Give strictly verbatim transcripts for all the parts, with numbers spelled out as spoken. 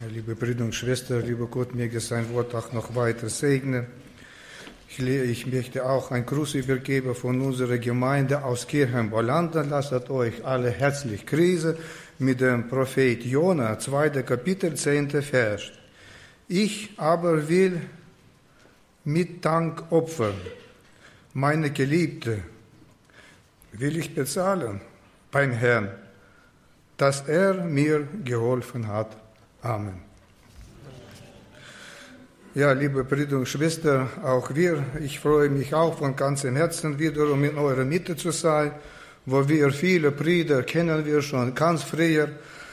Liebe Brüder und Schwestern, lieber Gott, möge sein Wort auch noch weiter segnen. Ich, ich möchte auch einen Gruß übergeben von unserer Gemeinde aus Kirchheim-Bolanden. Lasst euch alle herzlich grüßen mit dem Prophet Jona, zweiter Kapitel, zehnter Vers. Ich aber will mit Dank opfern, meine Geliebte, will ich bezahlen beim Herrn, dass er mir geholfen hat. Amen. Ja, liebe Brüder und Schwestern, auch wir, ich freue mich auch von ganzem Herzen wieder, um in eurer Mitte zu sein, wo wir viele Brüder kennen wir schon ganz früher.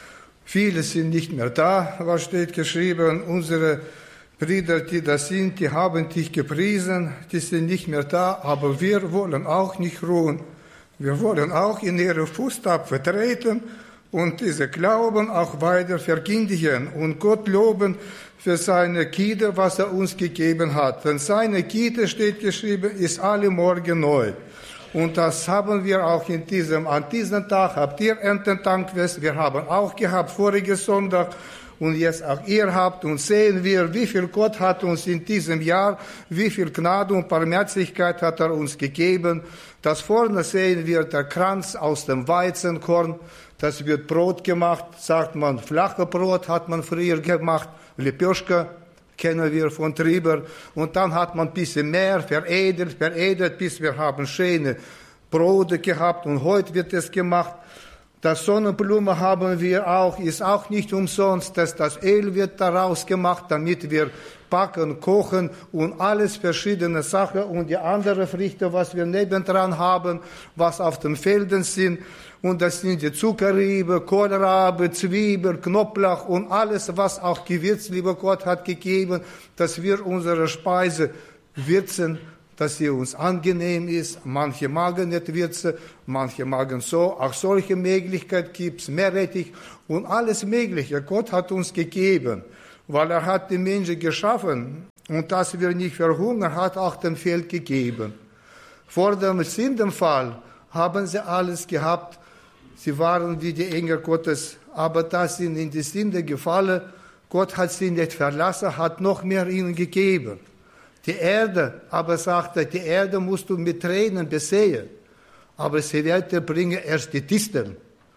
Viele sind nicht mehr da, was steht geschrieben. Unsere Brüder, die da sind, die haben dich gepriesen, die sind nicht mehr da, aber wir wollen auch nicht ruhen. Wir wollen auch in ihre Fußstapfen treten und diese Glauben auch weiter verkündigen und Gott loben für seine Gnade, was er uns gegeben hat. Denn seine Gnade, steht geschrieben, ist alle Morgen neu. Und das haben wir auch in diesem, an diesem Tag, habt ihr Erntedankfest, wir haben auch gehabt, vorigen Sonntag, und jetzt auch ihr habt, und sehen wir, wie viel Gott hat uns in diesem Jahr, wie viel Gnade und Barmherzigkeit hat er uns gegeben. Das vorne sehen wir, der Kranz aus dem Weizenkorn, das wird Brot gemacht, sagt man, flache Brot hat man früher gemacht, Lepioschka kennen wir von Trieber, und dann hat man ein bisschen mehr veredelt, veredelt, bis wir haben schöne Brote gehabt, und heute wird es gemacht. Das Sonnenblume haben wir auch, ist auch nicht umsonst, dass das Öl wird daraus gemacht, damit wir backen, kochen und alles verschiedene Sachen und die anderen Früchte, was wir nebendran haben, was auf den Feldern sind. Und das sind die Zuckerrübe, Kohlrabe, Zwiebel, Knoblauch und alles, was auch Gewürz, lieber Gott, hat gegeben, dass wir unsere Speise würzen, dass sie uns angenehm ist. Manche magen nicht Würze, manche magen so. Auch solche Möglichkeit gibt's, Meerrettich und alles Mögliche. Gott hat uns gegeben, weil er hat die Menschen geschaffen und dass wir nicht verhungern, hat auch dem Feld gegeben. Vor dem Sündenfall haben sie alles gehabt. Sie waren wie die Engel Gottes, aber da sind in die Sünde gefallen. Gott hat sie nicht verlassen, hat noch mehr ihnen gegeben. Die Erde, aber sagte, die Erde musst du mit Tränen besehen. Aber sie werden bringen erst die Disteln.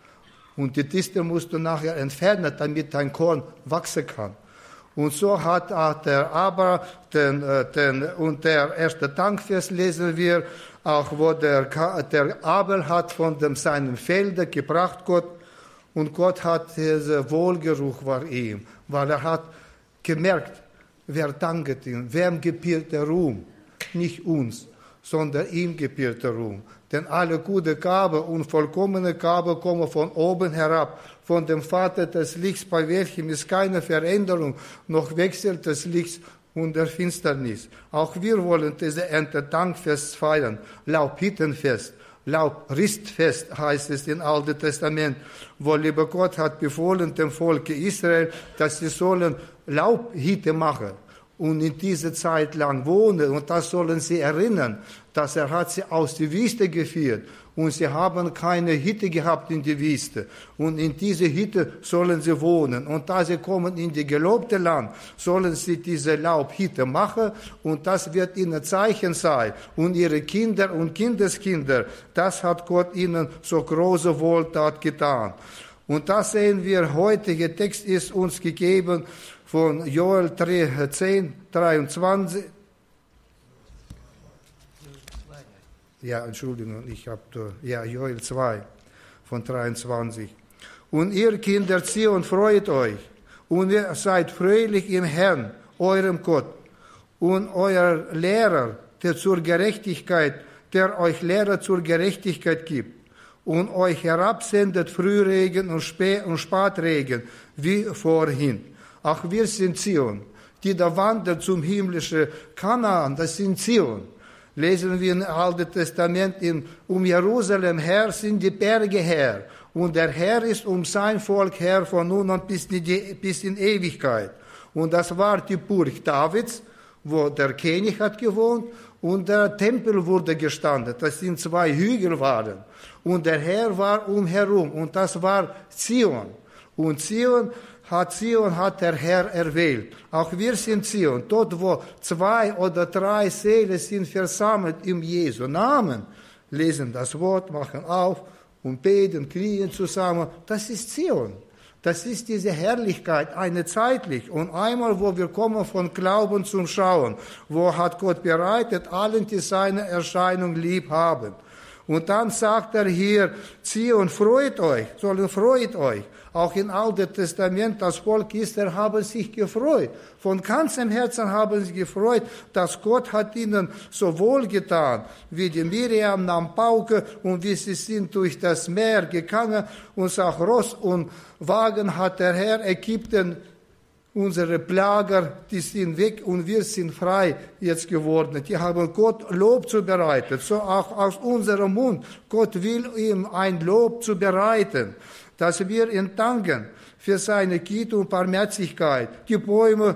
Und die Disteln musst du nachher entfernen, damit dein Korn wachsen kann. Und so hat auch der Aber, den, den, und der erste Dankfest lesen wir, auch wo der, der Abel hat von dem, seinen Feldern gebracht Gott. Und Gott hat dieser Wohlgeruch war ihm, weil er hat gemerkt, wer danket ihm, wem gebührt der Ruhm? Nicht uns, sondern ihm gebührt der Ruhm. Denn alle gute Gabe und vollkommene Gabe kommen von oben herab, von dem Vater des Lichts, bei welchem ist keine Veränderung, noch wechselt des Lichts und der Finsternis. Auch wir wollen diese Erntedankfest feiern, Laubhüttenfest. Laubristfest heißt es im Alten Testament, wo lieber Gott hat befohlen dem Volke Israel, dass sie sollen Laubhütte machen und in dieser Zeit lang wohnen. Und das sollen sie erinnern, dass er hat sie aus der Wüste geführt. Und sie haben keine Hütte gehabt in die Wüste. Und in diese Hütte sollen sie wohnen. Und da sie kommen in die gelobte Land, sollen sie diese Laubhütte machen. Und das wird ihnen Zeichen sein. Und ihre Kinder und Kindeskinder, das hat Gott ihnen so große Wohltat getan. Und das sehen wir, heutige Text ist uns gegeben von Joel zehn, dreiundzwanzig. Ja, Entschuldigung, ich habe, ja, Joel zwei von dreiundzwanzig. Und ihr Kinder, Zion, freut euch, und ihr seid fröhlich im Herrn, eurem Gott, und euer Lehrer, der zur Gerechtigkeit, der euch Lehrer zur Gerechtigkeit gibt, und euch herabsendet Frühregen und, Spä- und Spatregen, wie vorhin. Ach, wir sind Zion, die da wandern zum himmlischen Kanaan, das sind Zion. Lesen wir im Alten Testament, in, um Jerusalem her sind die Berge her. Und der Herr ist um sein Volk her von nun an bis in, die, bis in Ewigkeit. Und das war die Burg Davids, wo der König hat gewohnt, und der Tempel wurde gestanden. Das sind zwei Hügel waren. Und der Herr war umherum, und das war Zion. Und Zion hat, Zion hat der Herr erwählt. Auch wir sind Zion. Dort, wo zwei oder drei Seelen sind versammelt im Jesu Namen, lesen das Wort, machen auf und beten, knien zusammen. Das ist Zion. Das ist diese Herrlichkeit, eine zeitlich. Und einmal, wo wir kommen von Glauben zum Schauen, wo hat Gott bereitet, allen, die seine Erscheinung lieb haben. Und dann sagt er hier, Zion, freut euch, sondern freut euch. Auch im Alten Testament, das Volk Israel haben sich gefreut. Von ganzem Herzen haben sie gefreut, dass Gott hat ihnen so wohl getan, wie die Miriam nahm Pauke und wie sie sind durch das Meer gegangen und sagt, Ross und Wagen hat der Herr Ägypten, unsere Plager, die sind weg und wir sind frei jetzt geworden. Die haben Gott Lob zubereitet, so auch aus unserem Mund. Gott will ihm ein Lob zubereiten, dass wir ihn danken für seine Güte und Barmherzigkeit. Die Bäume,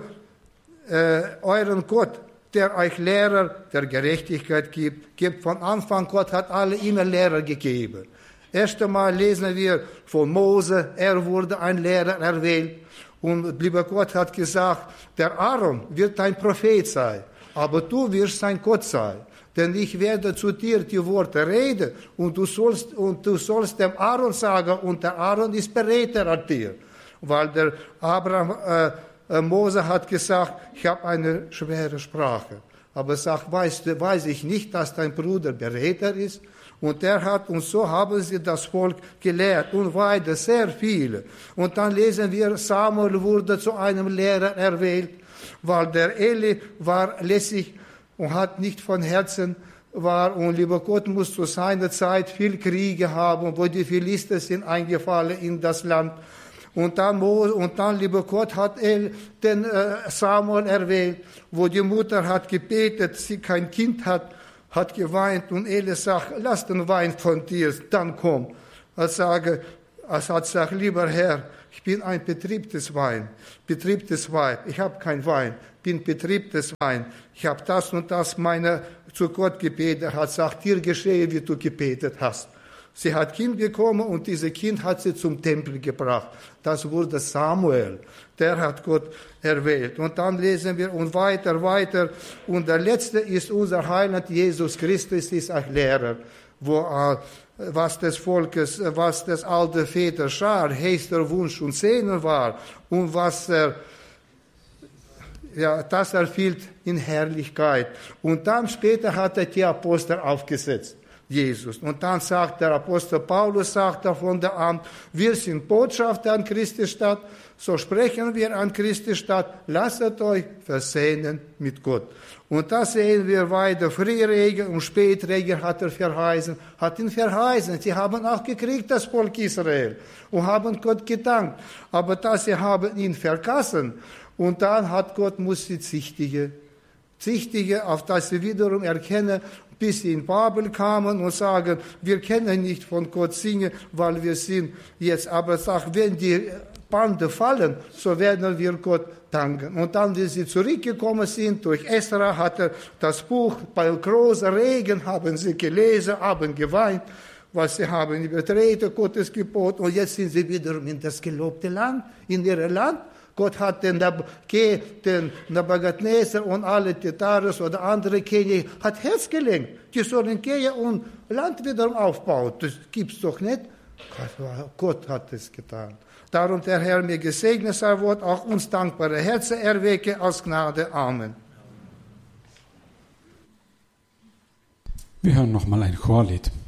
äh, euren Gott, der euch Lehrer der Gerechtigkeit gibt, gibt von Anfang, Gott hat alle immer Lehrer gegeben. Erst einmal lesen wir von Mose, er wurde ein Lehrer erwählt. Und lieber Gott hat gesagt, der Aaron wird ein Prophet sein, aber du wirst sein Gott sein. Denn ich werde zu dir die Worte reden und du sollst, und du sollst dem Aaron sagen, und der Aaron ist beredter als dir. Weil der Abraham, äh, Mose hat gesagt, ich habe eine schwere Sprache. Aber er sagt, weißt, weiß ich nicht, dass dein Bruder beredter ist? Und er hat, und so haben sie das Volk gelehrt und weiter, sehr viele. Und dann lesen wir, Samuel wurde zu einem Lehrer erwählt, weil der Eli war lässig und hat nicht von Herzen war. Und lieber Gott muss zu seiner Zeit viel Kriege haben, wo die Philister sind eingefallen in das Land. Und dann, und dann lieber Gott, hat El, den äh, Samuel erwählt, wo die Mutter hat gebetet, sie kein Kind hat, hat geweint und Eli sagt, lass den Wein von dir, dann komm. Er sage, er hat gesagt, lieber Herr, ich bin ein betriebtes Wein, betriebtes Weib, ich habe kein Wein, bin betriebtes Wein, ich habe das und das meine zu Gott gebetet, er hat gesagt, dir geschehe, wie du gebetet hast. Sie hat Kind bekommen und dieses Kind hat sie zum Tempel gebracht. Das wurde Samuel, der hat Gott erwählt. Und dann lesen wir und weiter, weiter. Und der letzte ist unser Heiland, Jesus Christus ist ein Lehrer, wo äh, was des Volkes, was des alten Väter Schar, höchster Wunsch und Sehnen war und was er, ja, das erfüllt in Herrlichkeit. Und dann später hat er die Apostel aufgesetzt. Jesus. Und dann sagt der Apostel Paulus, sagt er von der Amt, wir sind Botschafter an Christi Stadt, so sprechen wir an Christi Stadt, lasset euch versöhnen mit Gott. Und das sehen wir weiter, Frühregen und Spätregen hat er verheißen, hat ihn verheißen, sie haben auch gekriegt, das Volk Israel, und haben Gott gedankt, aber dass sie haben ihn vergessen, und dann hat Gott, muss sie zichtige, zichtige, auf das sie wiederum erkennen, bis sie in Babel kamen und sagen, wir können nicht von Gott singen, weil wir sind jetzt, aber sagt, wenn die Bande fallen, so werden wir Gott danken. Und dann, wie sie zurückgekommen sind, durch Esra hat er das Buch, bei großer Regen haben sie gelesen, haben geweint, was sie haben übertreten, Gottes Gebot, und jetzt sind sie wiederum in das gelobte Land, in ihr Land. Gott hat den, den Nebuchadnezzar und alle Tataris oder andere Könige hat Herz gelenkt. Die sollen gehen und Land wieder aufbauen. Das gibt's doch nicht. Gott hat es getan. Darum der Herr mir gesegnet sein Wort, auch uns dankbare Herzen erwecke aus Gnade. Amen. Wir hören noch mal ein Chorlied.